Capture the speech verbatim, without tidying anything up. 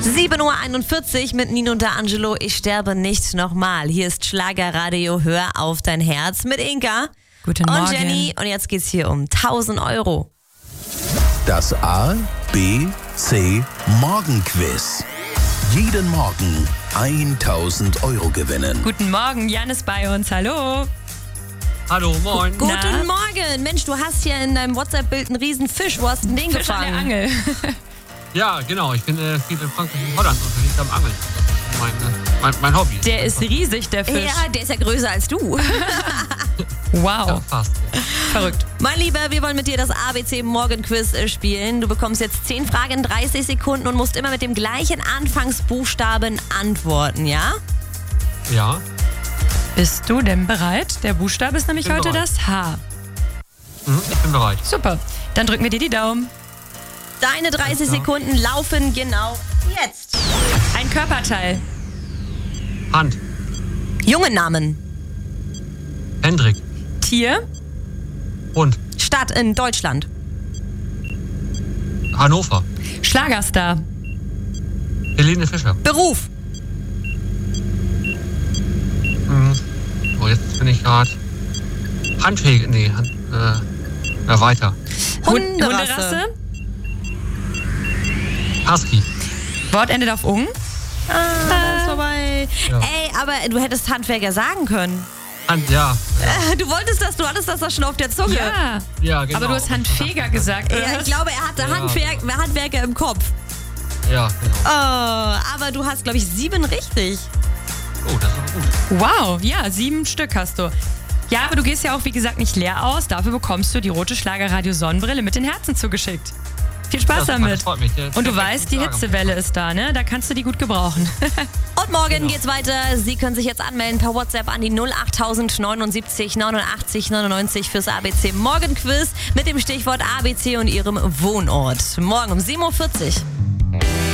sieben Uhr einundvierzig mit Nino und D'Angelo. Ich sterbe nicht nochmal. Hier ist Schlagerradio. Hör auf dein Herz mit Inka. Guten und Morgen. Jenny. Und jetzt geht's hier um tausend Euro. Das A, B, C Morgenquiz. Jeden Morgen tausend Euro gewinnen. Guten Morgen, Jan ist bei uns. Hallo. Hallo, moin. Guten Na? Morgen. Mensch, du hast hier in deinem WhatsApp-Bild einen riesen Fisch. Wo hast du den Fisch an der gefangen? Angel. Ja, genau. Ich bin äh, viel in Frankreich und Holland unterwegs am Angeln. Das ist mein, äh, mein, mein Hobby. Der ist riesig, der Fisch. Ja, der ist ja größer als du. Wow, Ja, fast. Ja. verrückt. Mein Lieber, wir wollen mit dir das A B C Morgenquiz äh, spielen. Du bekommst jetzt zehn Fragen in dreißig Sekunden und musst immer mit dem gleichen Anfangsbuchstaben antworten, ja? Ja. Bist du denn bereit? Der Buchstabe ist nämlich Bin heute bereit. das H. Mhm, ich bin bereit. Super, dann drücken wir dir die Daumen. Deine dreißig Alles klar. Sekunden laufen genau jetzt. Ein Körperteil. Hand. Jungennamen. Hendrik. Tier. Hund. Stadt in Deutschland. Hannover. Schlagerstar. Helene Fischer. Beruf. Mhm. So, jetzt bin ich gerade. Handfähig. Nee, Hand, äh, na weiter. Hund- Hunderasse. Hunderasse. Husky. Wort endet auf ung. Ah, ist vorbei. Ja. Ey, aber du hättest Handwerker sagen können. Hand, ja. Ja, Äh, Du wolltest das, du hattest das doch schon auf der Zunge. Ja, ja genau. aber du hast Handfeger gesagt. Ja, oder? ich glaube, er hatte Ja. Handwerk, Handwerker im Kopf. Ja, genau. Oh, aber du hast, glaube ich, sieben richtig. Oh, das ist aber gut. Wow, ja, sieben Stück hast du. Ja, aber du gehst ja auch, wie gesagt, nicht leer aus. Dafür bekommst du die rote Schlagerradio-Sonnenbrille mit den Herzen zugeschickt. Viel Spaß Ja, super, damit. das freut mich. Der- Und du der- weißt, die Fragen. Hitzewelle ist da, ne? Da kannst du die gut gebrauchen. Und morgen Genau. geht's weiter. Sie können sich jetzt anmelden per WhatsApp an die null acht neunundsiebzig neunundachtzig neunundneunzig fürs A B C Morgenquiz mit dem Stichwort A B C und Ihrem Wohnort. Morgen um sieben Uhr vierzig.